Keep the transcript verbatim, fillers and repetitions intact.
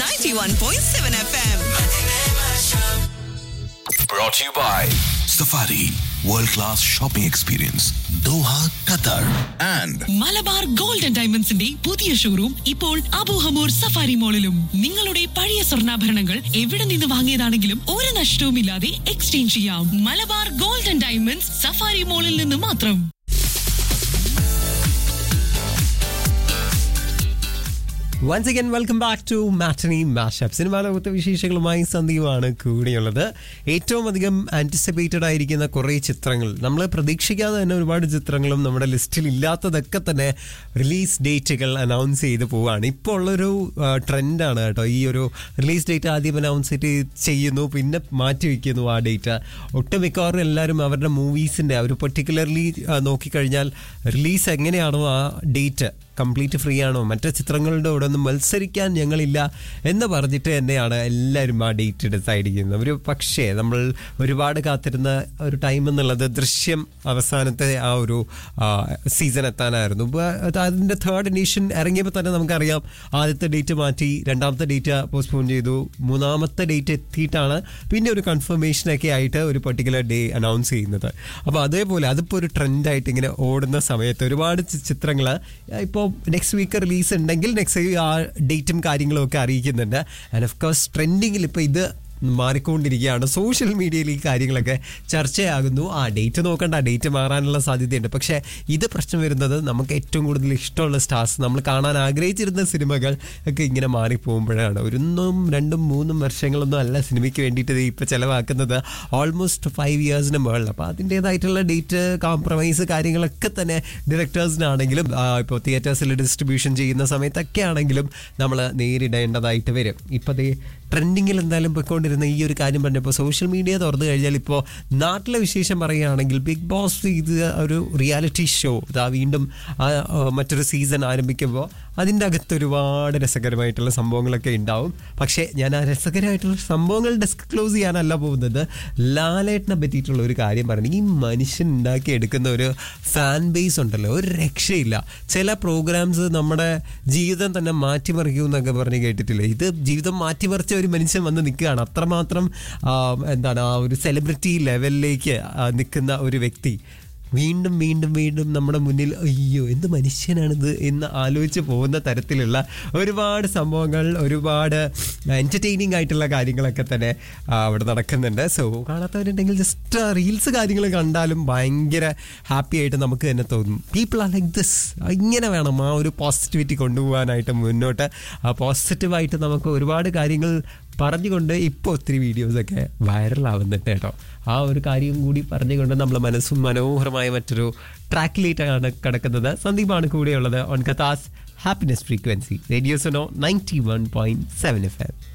ninety-one point seven F M. Brought to you by Safari World Class Shopping Experience Doha, Qatar and Malabar gold and ഡയമണ്ട്സിന്റെ പുതിയ showroom ഇപ്പോൾ അബു ഹമൂർ safari മോളിലും. നിങ്ങളുടെ പഴയ സ്വർണ്ണാഭരണങ്ങൾ എവിടെ നിന്ന് വാങ്ങിയതാണെങ്കിലും ഒരു നഷ്ടവുമില്ലാതെ എക്സ്ചേഞ്ച് ചെയ്യാം. Malabar gold and diamonds safari മോളിൽ നിന്ന് മാത്രം. Once again, welcome back to Matinee Mashup. Cinema ലോകത്തെ വിശേഷങ്ങളുമായി സന്ദീപാണ് കൂടിയുള്ളത്. ഏറ്റവും അധികം ആന്റിസിപ്പേറ്റഡ് ആയിരിക്കുന്ന കുറേ ചിത്രങ്ങൾ, നമ്മൾ പ്രതീക്ഷിക്കാതെ തന്നെ ഒരുപാട് ചിത്രങ്ങളും നമ്മുടെ ലിസ്റ്റിൽ ഇല്ലാത്തതൊക്കെ തന്നെ റിലീസ് ഡേറ്റുകൾ അനൗൺസ് ചെയ്ത് പോവുകയാണ്. ഇപ്പോൾ ഉള്ളൊരു ട്രെൻഡാണ് കേട്ടോ. ഈ ഒരു റിലീസ് ഡേറ്റ് ആദ്യം അനൗൺസ് ചെയ്യുന്നു, പിന്നെ മാറ്റി വയ്ക്കുന്നു ആ ഡേറ്റ്. ഒട്ടുമിക്കവാറും എല്ലാവരും അവരുടെ മൂവീസിൻ്റെ ഒരു പെർട്ടിക്കുലർലി നോക്കിക്കഴിഞ്ഞാൽ റിലീസ് എങ്ങനെയാണോ ആ ഡേറ്റ് കംപ്ലീറ്റ് ഫ്രീ ആണോ, മറ്റു ചിത്രങ്ങളുടെ കൂടെ ഒന്നും മത്സരിക്കാൻ ഞങ്ങളില്ല എന്ന് പറഞ്ഞിട്ട് തന്നെയാണ് എല്ലാവരും ആ ഡേറ്റ് ഡിസൈഡ് ചെയ്യുന്നത്. ഒരു പക്ഷേ നമ്മൾ ഒരുപാട് കാത്തിരുന്ന ഒരു ടൈം എന്നുള്ളത് ദൃശ്യം അവസാനത്തെ ആ ഒരു സീസൺ എത്താനായിരുന്നു. അതിൻ്റെ തേർഡ് എഡിഷൻ ഇറങ്ങിയപ്പോൾ തന്നെ നമുക്കറിയാം ആദ്യത്തെ ഡേറ്റ് മാറ്റി, രണ്ടാമത്തെ ഡേറ്റ് പോസ്റ്റ്പോൺ ചെയ്തു, മൂന്നാമത്തെ ഡേറ്റ് എത്തിയിട്ടാണ് പിന്നെ ഒരു കൺഫർമേഷനൊക്കെ ആയിട്ട് ഒരു പെർട്ടിക്കുലർ ഡേ അനൗൺസ് ചെയ്യുന്നത്. അപ്പോൾ അതേപോലെ അതിപ്പോൾ ഒരു ട്രെൻഡായിട്ട് ഇങ്ങനെ ഓടുന്ന സമയത്ത് ഒരുപാട് ചിത്രങ്ങൾ ഇപ്പോൾ നെക്സ്റ്റ് വീക്ക് റിലീസ് ഉണ്ടെങ്കിൽ നെക്സ്റ്റ് ആ ഡേറ്റും കാര്യങ്ങളും ഒക്കെ അറിയിക്കുന്നുണ്ട്. ആൻഡ് ഓഫ് കോഴ്സ് ട്രെൻഡിങ്ങിൽ ഇപ്പോൾ ഇത് മാറിക്കൊണ്ടിരിക്കുകയാണ്. സോഷ്യൽ മീഡിയയിൽ ഈ കാര്യങ്ങളൊക്കെ ചർച്ചയാകുന്നു. ആ ഡേറ്റ് നോക്കണ്ട, ഡേറ്റ് മാറാനുള്ള സാധ്യതയുണ്ട്. പക്ഷേ ഇത് പ്രശ്നം വരുന്നത് നമുക്ക് ഏറ്റവും കൂടുതൽ ഇഷ്ടമുള്ള സ്റ്റാർസ്, നമ്മൾ കാണാൻ ആഗ്രഹിച്ചിരുന്ന സിനിമകൾ ഒക്കെ ഇങ്ങനെ മാറിപ്പോകുമ്പോഴാണ്. ഒരൊന്നും രണ്ടും മൂന്നും വർഷങ്ങളൊന്നും അല്ല സിനിമയ്ക്ക് വേണ്ടിയിട്ട് ഇപ്പോൾ ചിലവാക്കുന്നത്, ഓൾമോസ്റ്റ് ഫൈവ് ഇയേഴ്സിന് മുകളിൽ. അപ്പോൾ അതിൻ്റേതായിട്ടുള്ള ഡേറ്റ് കോംപ്രമൈസ് കാര്യങ്ങളൊക്കെ തന്നെ ഡയറക്ടേഴ്സിനാണെങ്കിലും ഇപ്പോൾ തിയേറ്റേഴ്സിൽ ഡിസ്ട്രിബ്യൂഷൻ ചെയ്യുന്ന സമയത്തൊക്കെ ആണെങ്കിലും നമ്മൾ നേരിടേണ്ടതായിട്ട് വരും. ഇപ്പോൾ അതേ ട്രെൻഡിങ്ങിൽ എന്തായാലും പോയിക്കൊണ്ടിരുന്ന ഈ ഒരു കാര്യം പറഞ്ഞപ്പോൾ സോഷ്യൽ മീഡിയ തുറന്നു കഴിഞ്ഞാൽ ഇപ്പോൾ നാട്ടിലെ വിശേഷം പറയുകയാണെങ്കിൽ ബിഗ് ബോസ് ഇത് ഒരു റിയാലിറ്റി ഷോ ഇതാ വീണ്ടും മറ്റൊരു സീസൺ ആരംഭിക്കുമ്പോൾ അതിൻ്റെ അകത്ത് ഒരുപാട് രസകരമായിട്ടുള്ള സംഭവങ്ങളൊക്കെ ഉണ്ടാവും. പക്ഷേ ഞാൻ ആ രസകരമായിട്ടുള്ള സംഭവങ്ങൾ ഡിസ്ക്ലോസ് ചെയ്യാനല്ല പോകുന്നത്. ലാലേട്ടനെ പറ്റിയിട്ടുള്ള ഒരു കാര്യം പറഞ്ഞു. ഈ മനുഷ്യൻ ഉണ്ടാക്കി എടുക്കുന്ന ഒരു ഫാൻ ബേസ് ഉണ്ടല്ലോ, ഒരു രക്ഷയില്ല. ചില പ്രോഗ്രാംസ് നമ്മുടെ ജീവിതം തന്നെ മാറ്റിമറിക്കും എന്നൊക്കെ പറഞ്ഞ് കേട്ടിട്ടില്ലേ? ഇത് ജീവിതം മാറ്റിമറിച്ച ഒരു മനുഷ്യൻ വന്ന് നിൽക്കുകയാണ്. അത്രമാത്രം എന്താണ് ആ ഒരു സെലിബ്രിറ്റി ലെവലിലേക്ക് നിൽക്കുന്ന ഒരു വ്യക്തി വീണ്ടും വീണ്ടും വീണ്ടും നമ്മുടെ മുന്നിൽ അയ്യോ എന്ത് മനുഷ്യനാണിത് എന്ന് ആലോചിച്ച് പോകുന്ന തരത്തിലുള്ള ഒരുപാട് സംഭവങ്ങൾ, ഒരുപാട് എൻ്റർടൈനിങ് ആയിട്ടുള്ള കാര്യങ്ങളൊക്കെ തന്നെ അവിടെ നടക്കുന്നുണ്ട്. സോ കാണാത്തവരുണ്ടെങ്കിൽ ജസ്റ്റ് റീൽസ് കാര്യങ്ങൾ കണ്ടാലും ഭയങ്കര ഹാപ്പി ആയിട്ട് നമുക്ക് തന്നെ തോന്നും. പീപ്പിൾ ആർ ലൈക്ക് ദിസ്, ഇങ്ങനെ വേണം ആ ഒരു പോസിറ്റിവിറ്റി കൊണ്ടുപോകാനായിട്ട് മുന്നോട്ട്. ആ പോസിറ്റീവായിട്ട് നമുക്ക് ഒരുപാട് കാര്യങ്ങൾ പറഞ്ഞുകൊണ്ട് ഇപ്പോൾ ഒത്തിരി വീഡിയോസൊക്കെ വൈറലാവുന്നുണ്ട് കേട്ടോ. ആ ഒരു കാര്യം കൂടി പറഞ്ഞുകൊണ്ട് നമ്മളെ മനസ്സും മനോഹരമായ മറ്റൊരു ട്രാക്കിലേറ്റാണ് കിടക്കുന്നത്. സന്ദീപാണ് കൂടെയുള്ളത് on കഥാസ് happiness frequency radio Suno ninety one point seven F M.